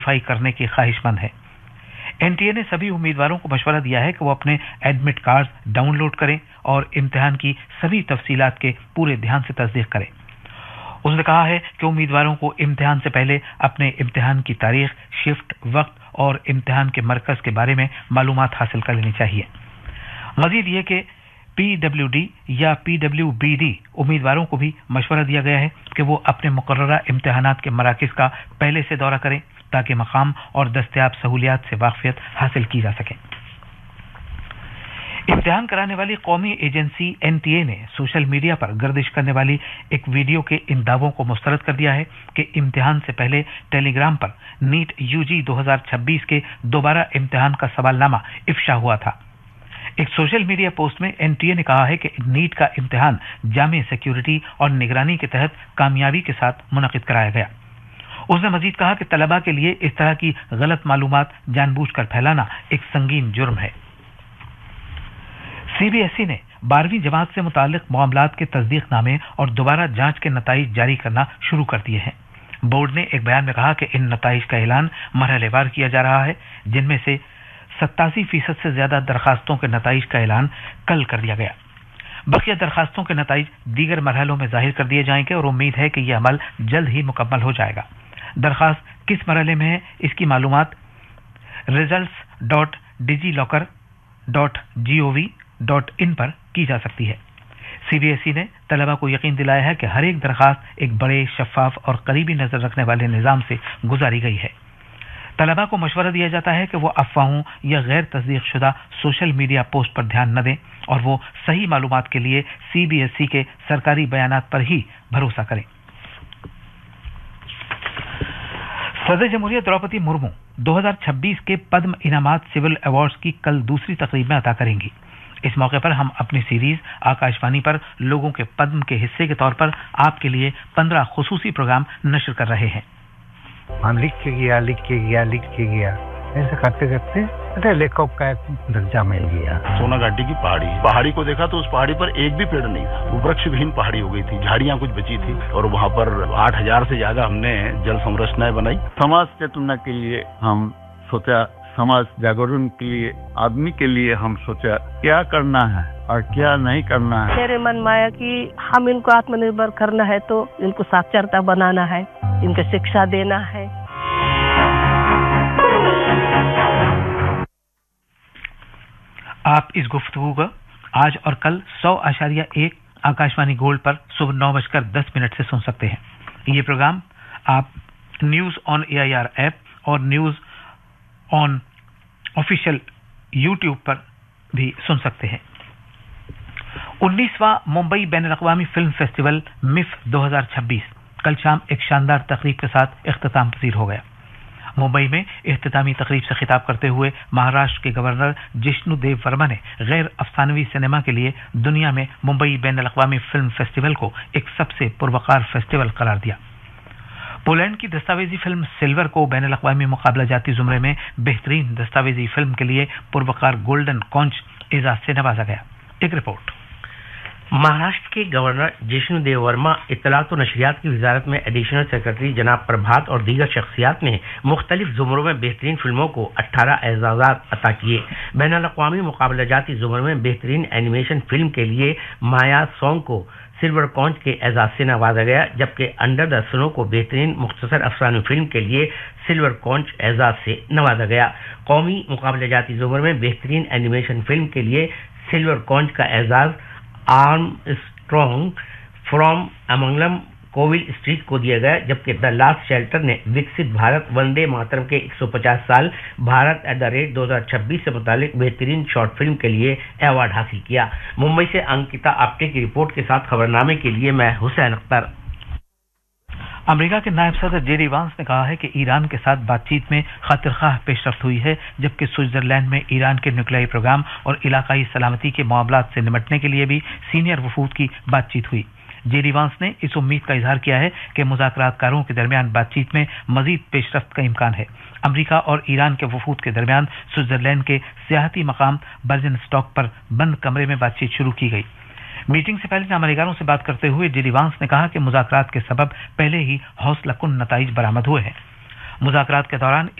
Qualify करने की ख्वाहिशमंद है। एनटीए ने सभी उम्मीदवारों को मशवरा दिया है कि वो अपने एडमिट कार्ड डाउनलोड करें और इम्तिहान की सभी तफसीलात के पूरे ध्यान से तस्दीक करें। उसने कहा है कि उम्मीदवारों को इम्तिहान से पहले अपने इम्तिहान की तारीख, शिफ्ट, वक्त और इम्तिहान के मरकज के बारे में मालूमात हासिल कर लेनी चाहिए। मजीद ये कि पीडब्ल्यूडी या पीडब्ल्यूबीडी उम्मीदवारों को भी मशवरा दिया गया है कि वो अपने मुकर्ररा इम्तिहानात के मराकिज़ का पहले से दौरा करें ताकि मकाम और दस्तयाब सहूलियात से वाकफियत हासिल की जा सके। इम्तिहान कराने वाली कौमी एजेंसी एनटीए ने सोशल मीडिया पर गर्दिश करने वाली एक वीडियो के इन दावों को मुस्तरद कर दिया है कि इम्तिहान से पहले टेलीग्राम पर नीट यूजी 2026 के दोबारा इम्तिहान का सवालनामा इफ्शा हुआ था। एक सोशल मीडिया पोस्ट में एनटीए ने कहा है कि नीट का इम्तिहान जामे सिक्योरिटी और निगरानी के तहत कामयाबी के साथ मुनक़िद कराया गया। उसने मजीद कहा कि तलबा के लिए इस तरह की गलत मालूमात जानबूझकर फैलाना एक संगीन जुर्म है। सीबीएसई ने 12वीं जमात से मुताल्लिक मामलात के तस्दीकनामे और दोबारा जांच के नताइज जारी करना शुरू कर दिए हैं। बोर्ड ने एक बयान में कहा कि इन नताइज का ऐलान मरहलेवार किया जा रहा है, जिनमें से 87% से ज्यादा दरखास्तों के नताइज का ऐलान कल कर दिया गया। बकिया दरखास्तों के नताइज दीगर मरहलों में जाहिर कर दिए जाएंगे और उम्मीद है कि यह अमल जल्द ही मुकम्मल हो जाएगा। दरखास्त किस मरहले में है, इसकी मालूमात results.digiloccer.gov.in पर की जा सकती है। सीबीएसई ने तलबा को यकीन दिलाया है कि हर एक दरखास्त एक बड़े, शफाफ और करीबी नजर रखने वाले निज़ाम से गुजारी गई है। तलबा को मशवरा दिया जाता है कि वो अफवाहों या गैर तस्दीक शुदा सोशल मीडिया पोस्ट पर ध्यान न दें और वो सही मालूमात के लिए सीबीएसई के सरकारी बयानात पर ही भरोसा करें। सदर जमहूरियत द्रौपदी मुर्मू 2026 के पद्म इनामात सिविल अवार्ड्स की कल दूसरी तकरीब में अता करेंगी। इस मौके पर हम अपनी सीरीज आकाशवाणी पर लोगों के पद्म के हिस्से के तौर पर आपके लिए 15 खुसूसी प्रोग्राम नशर कर रहे हैं। हम लिख के गया ऐसा करते करते लेखक का एक दर्जा मिल गया। सोना घाटी की पहाड़ी को देखा तो उस पहाड़ी पर एक भी पेड़ नहीं था, वो वृक्ष विहीन पहाड़ी हो गई थी, झाड़ियां कुछ बची थी और वहाँ पर 8000 से ज्यादा हमने जल संरचनाएं बनाई। समाज चेतना के लिए हम सोचा, समाज जागरण के लिए, आदमी के लिए हम सोचा क्या करना है और क्या नहीं करना है। मेरे मन में आया कि हम इनको आत्मनिर्भर करना है तो इनको साक्षरता बनाना है, इनको शिक्षा देना है। आप इस गुफ्तगू का आज और कल 100.1 आकाशवाणी गोल्ड पर सुबह 9:10 से सुन सकते हैं। ये प्रोग्राम आप न्यूज ऑन AIR ऐप और न्यूज ऑन ऑफिशियल यूट्यूब पर भी सुन सकते हैं। 19वां मुंबई बैनुल-अक़वामी फिल्म फेस्टिवल मिफ 2026 कल शाम एक शानदार तकरीब के साथ इख्तिताम पजीर हो गया। मुंबई में इख्तितामी तकरीब से खिताब करते हुए महाराष्ट्र के गवर्नर जिष्णु देव वर्मा ने गैर अफसानवी सिनेमा के लिए दुनिया में मुंबई बैनुल-अक़वामी फिल्म फेस्टिवल को एक सबसे पुरवकार फेस्टिवल करार दिया। पोलैंड की दस्तावेजी फिल्म सिल्वर को बैनुल-अक़वामी मुकाबला जाती जुमरे में बेहतरीन दस्तावेजी फिल्म के लिए पुरवकार गोल्डन कॉन्च एजाज से नवाजा गया। एक रिपोर्ट। महाराष्ट्र के गवर्नर जिष्णु देव वर्मा, इत्तलात और नशरियात की वजारत में एडिशनल सेक्रेटरी जनाब प्रभात और दीगर शख्सियात ने मुख्तलिफ जुमरों में बेहतरीन फिल्मों को 18 एजाज़ात अता किए। बैनुल-अक़वामी मुकाबला जाती जुमरे में बेहतरीन एनिमेशन फिल्म के लिए माया सॉन्ग को सिल्वर कॉन्च के एजाज से नवाजा गया, जबकि अंडर द स्नो को बेहतरीन मुख्तसर अफसानी फिल्म के लिए सिल्वर कॉन्च एजाज से नवाजा गया। कौमी मुकाबला जाती जुमरे में बेहतरीन एनिमेशन फिल्म के लिए सिल्वर कॉन्च का Ejaz Armstrong from अमंगलम Kovil street को दिया गया, जबकि द लास्ट शेल्टर ने विकसित भारत वंदे मातरम के 150 साल भारत @2026 से मुतालिक बेहतरीन शॉर्ट फिल्म के लिए अवार्ड हासिल किया। मुंबई से अंकिता आप्टे की रिपोर्ट के साथ खबरनामे के लिए मैं हुसैन अख्तर। अमेरिका के नायब सदर जेडी वांस ने कहा है कि ईरान के साथ बातचीत में खातिरख्वाह पेशरफ्त हुई है, जबकि स्विट्जरलैंड में ईरान के न्यूक्लियाई प्रोग्राम और इलाकाई सलामती के मामलात से निपटने के लिए भी सीनियर वफूद की बातचीत हुई। जेडी वांस ने इस उम्मीद का इजहार किया है कि मुज़ाकरातकारों के दरमियान बातचीत में मजीद पेशरफ्त का इम्कान है। अमेरिका और ईरान के वफूद के दरमियान स्विट्जरलैंड के सियाहती मकाम बर्जन स्टॉक पर बंद कमरे में बातचीत शुरू की गई। मीटिंग से पहले नामनिगारों से बात करते हुए जेडी वांस ने कहा कि मुज़ाकरात के सबब पहले ही हौसला कुन नताइज बरामद हुए हैं। मुज़ाकरात के दौरान